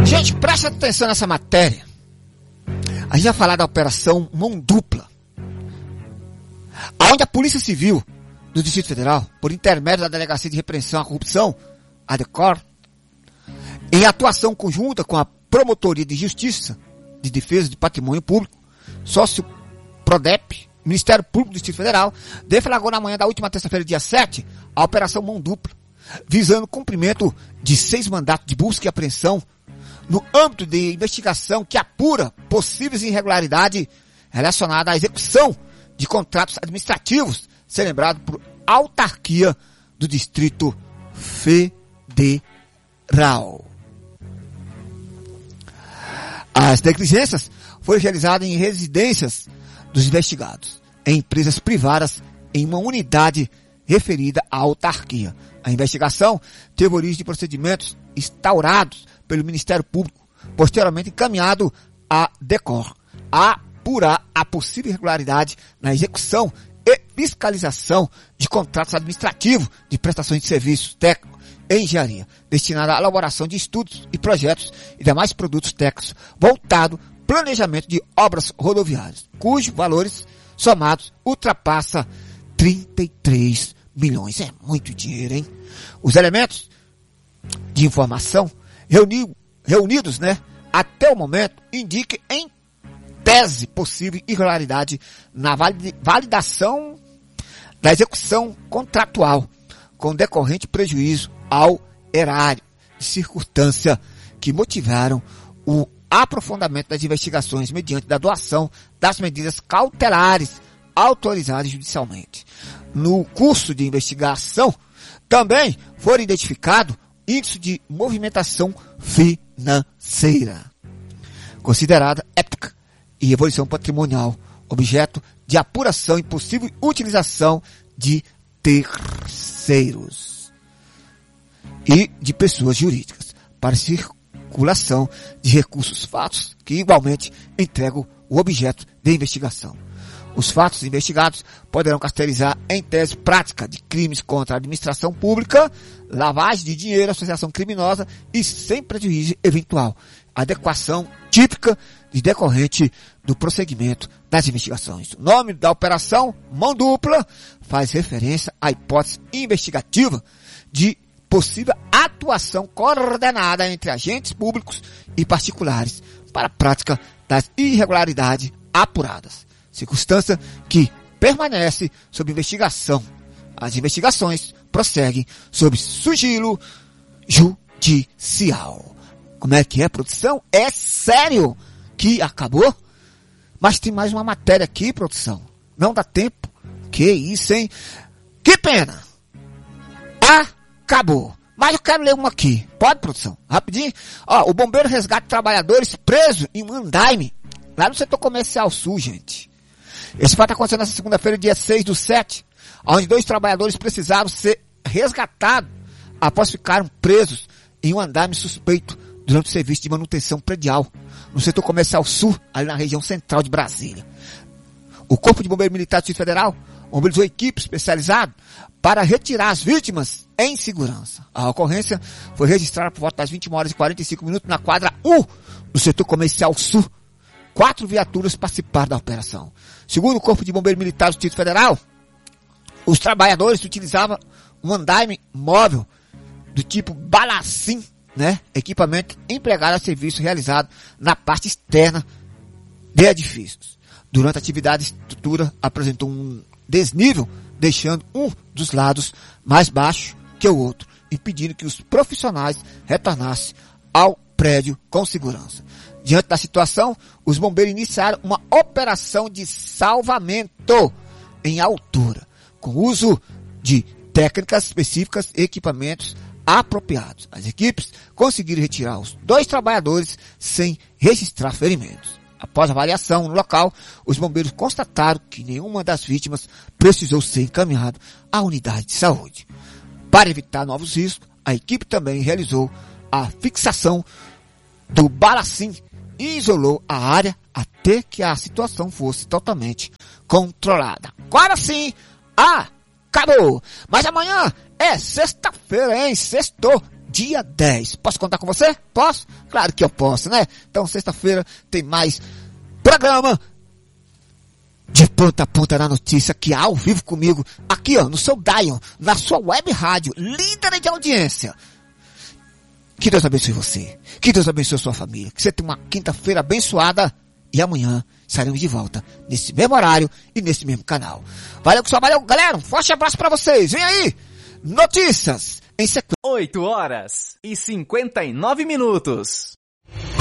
Gente, presta atenção nessa matéria. A gente vai falar da Operação Mão Dupla, onde a Polícia Civil do Distrito Federal, por intermédio da Delegacia de Repreensão à Corrupção, a DECOR, em atuação conjunta com a Promotoria de Justiça de Defesa de Patrimônio Público, Sócio Prodep, Ministério Público do Distrito Federal, deflagrou na manhã da última terça-feira, dia 7, a Operação Mão Dupla, visando o cumprimento de 6 mandatos de busca e apreensão no âmbito de investigação que apura possíveis irregularidades relacionadas à execução de contratos administrativos celebrados por autarquia do Distrito Federal. As negligências foram realizadas em residências dos investigados, em empresas privadas, em uma unidade referida à autarquia. A investigação teve origem de procedimentos instaurados pelo Ministério Público, posteriormente encaminhado à DECOR, a apurar a possível irregularidade na execução e fiscalização de contratos administrativos de prestações de serviços técnicos e engenharia, destinada à elaboração de estudos e projetos e demais produtos técnicos voltado ao planejamento de obras rodoviárias, cujos valores somados ultrapassa 33 milhões. É muito dinheiro, hein? Os elementos de informação reunidos, até o momento, indicam em tese possível irregularidade na validação da execução contratual, com decorrente prejuízo ao erário, de circunstância que motivaram o aprofundamento das investigações mediante da doação das medidas cautelares autorizadas judicialmente. No curso de investigação, também foram identificados índices de movimentação financeira, considerada ética e evolução patrimonial, objeto de apuração e possível utilização de terceiros e de pessoas jurídicas para circulação de recursos fatos que igualmente entregam o objeto de investigação. Os fatos investigados poderão caracterizar em tese prática de crimes contra a administração pública, lavagem de dinheiro, associação criminosa e sem prejuízo eventual. Adequação típica e decorrente do prosseguimento das investigações. O nome da operação Mão Dupla faz referência à hipótese investigativa de possível atuação coordenada entre agentes públicos e particulares para a prática das irregularidades apuradas. Circunstância que permanece sob investigação. As investigações prosseguem sob sigilo judicial. Como é que é, produção? É sério que acabou? Mas tem mais uma matéria aqui, produção. Não dá tempo. Que isso, hein? Que pena. Acabou. Mas eu quero ler uma aqui. Pode, produção? Rapidinho. O bombeiro resgata trabalhadores presos em um andaime lá no setor comercial sul, gente. Esse fato aconteceu nessa segunda-feira, dia 6/7, onde 2 trabalhadores precisaram ser resgatados após ficarem presos em um andaime suspeito durante o serviço de manutenção predial no setor comercial sul, ali na região central de Brasília. O Corpo de Bombeiro Militar do Distrito Federal mobilizou equipe especializada para retirar as vítimas em segurança. A ocorrência foi registrada por volta das 20h45 na quadra 1 do setor comercial sul. 4 viaturas participaram da operação. Segundo o Corpo de Bombeiro Militar do Distrito Federal, os trabalhadores utilizavam um andaime móvel do tipo balacim, equipamento empregado a serviço realizado na parte externa de edifícios. Durante a atividade, a estrutura apresentou um desnível, deixando um dos lados mais baixo que o outro, impedindo que os profissionais retornassem ao prédio com segurança. Diante da situação, os bombeiros iniciaram uma operação de salvamento em altura, com uso de técnicas específicas e equipamentos apropriados. As equipes conseguiram retirar os 2 trabalhadores sem registrar ferimentos. Após a avaliação no local, os bombeiros constataram que nenhuma das vítimas precisou ser encaminhada à unidade de saúde. Para evitar novos riscos, a equipe também realizou a fixação do balacim e isolou a área até que a situação fosse totalmente controlada. Agora sim, acabou! Mas amanhã é sexta-feira, hein? Sextou, dia 10. Posso contar com você? Posso? Claro que eu posso, né? Então, sexta-feira tem mais programa de ponta a ponta na notícia, aqui ao vivo comigo, aqui ó, no seu Dion, na sua web rádio, líder de audiência. Que Deus abençoe você, que Deus abençoe sua família, que você tenha uma quinta-feira abençoada e amanhã estaremos de volta nesse mesmo horário e nesse mesmo canal. Valeu, valeu, galera, um forte abraço pra vocês, vem aí, notícias em sequência. 8 horas e 59 minutos.